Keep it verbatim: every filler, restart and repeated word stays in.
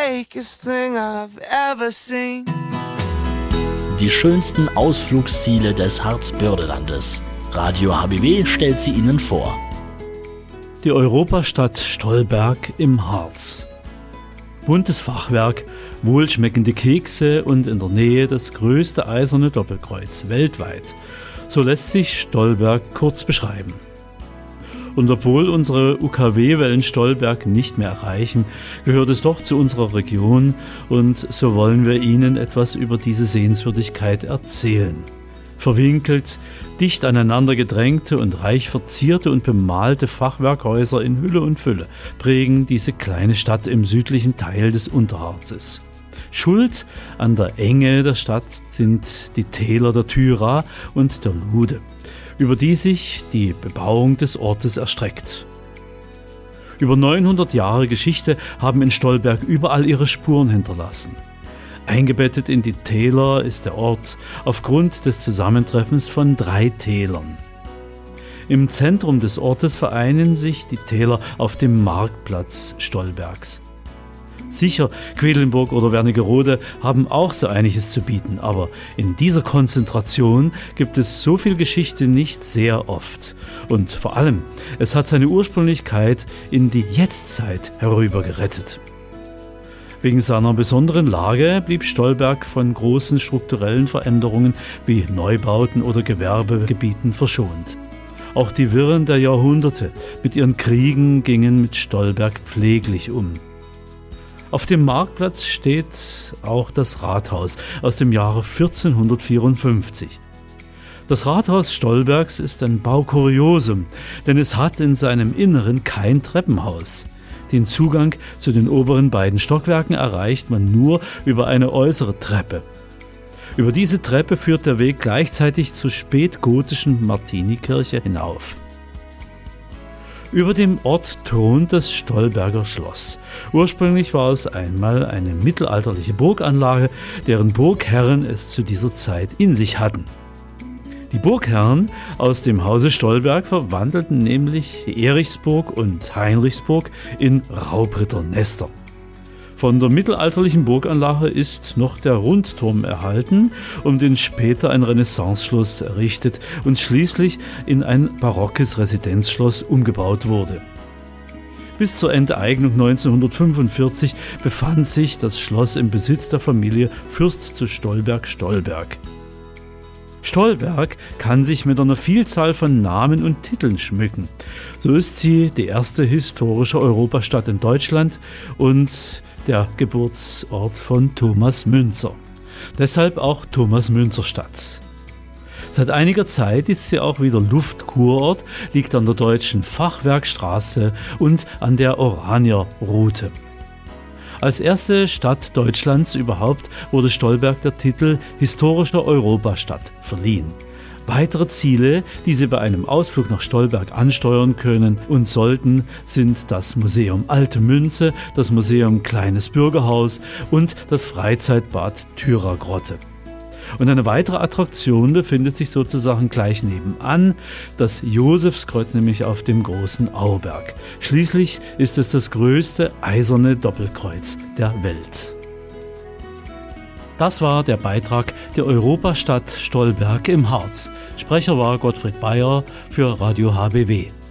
fakest thing I've ever seen. Die schönsten Ausflugsziele des Harzbördelandes. Radio H B W stellt sie Ihnen vor. Die Europastadt Stolberg im Harz. Buntes Fachwerk, wohlschmeckende Kekse und in der Nähe das größte eiserne Doppelkreuz weltweit. So lässt sich Stolberg kurz beschreiben. Und obwohl unsere U K W-Wellen Stolberg nicht mehr erreichen, gehört es doch zu unserer Region und so wollen wir Ihnen etwas über diese Sehenswürdigkeit erzählen. Verwinkelt, dicht aneinander gedrängte und reich verzierte und bemalte Fachwerkhäuser in Hülle und Fülle prägen diese kleine Stadt im südlichen Teil des Unterharzes. Schuld an der Enge der Stadt sind die Täler der Thyra und der Lude, über die sich die Bebauung des Ortes erstreckt. Über neunhundert Jahre Geschichte haben in Stolberg überall ihre Spuren hinterlassen. Eingebettet in die Täler ist der Ort aufgrund des Zusammentreffens von drei Tälern. Im Zentrum des Ortes vereinen sich die Täler auf dem Marktplatz Stolbergs. Sicher, Quedlinburg oder Wernigerode haben auch so einiges zu bieten, aber in dieser Konzentration gibt es so viel Geschichte nicht sehr oft. Und vor allem, es hat seine Ursprünglichkeit in die Jetztzeit herübergerettet. Wegen seiner besonderen Lage blieb Stolberg von großen strukturellen Veränderungen wie Neubauten oder Gewerbegebieten verschont. Auch die Wirren der Jahrhunderte mit ihren Kriegen gingen mit Stolberg pfleglich um. Auf dem Marktplatz steht auch das Rathaus aus dem Jahre vierzehnhundertvierundfünfzig. Das Rathaus Stolbergs ist ein Baukuriosum, denn es hat in seinem Inneren kein Treppenhaus. Den Zugang zu den oberen beiden Stockwerken erreicht man nur über eine äußere Treppe. Über diese Treppe führt der Weg gleichzeitig zur spätgotischen Martinikirche hinauf. Über dem Ort thront das Stolberger Schloss. Ursprünglich war es einmal eine mittelalterliche Burganlage, deren Burgherren es zu dieser Zeit in sich hatten. Die Burgherren aus dem Hause Stolberg verwandelten nämlich Erichsburg und Heinrichsburg in Raubritternester. Von der mittelalterlichen Burganlage ist noch der Rundturm erhalten, um den später ein Renaissanceschloss errichtet und schließlich in ein barockes Residenzschloss umgebaut wurde. Bis zur Enteignung neunzehnhundertfünfundvierzig befand sich das Schloss im Besitz der Familie Fürst zu Stolberg-Stolberg. Stolberg kann sich mit einer Vielzahl von Namen und Titeln schmücken. So ist sie die erste historische Europastadt in Deutschland und der Geburtsort von Thomas Müntzer. Deshalb auch Thomas-Müntzer-Stadt. Seit einiger Zeit ist sie auch wieder Luftkurort, liegt an der Deutschen Fachwerkstraße und an der Oranier-Route. Als erste Stadt Deutschlands überhaupt wurde Stolberg der Titel Historische Europastadt verliehen. Weitere Ziele, die Sie bei einem Ausflug nach Stolberg ansteuern können und sollten, sind das Museum Alte Münze, das Museum Kleines Bürgerhaus und das Freizeitbad Thyra Grotte. Und eine weitere Attraktion befindet sich sozusagen gleich nebenan, das Josefskreuz, nämlich auf dem großen Auberg. Schließlich ist es das größte eiserne Doppelkreuz der Welt. Das war der Beitrag der Europastadt Stolberg im Harz. Sprecher war Gottfried Bayer für Radio H B W.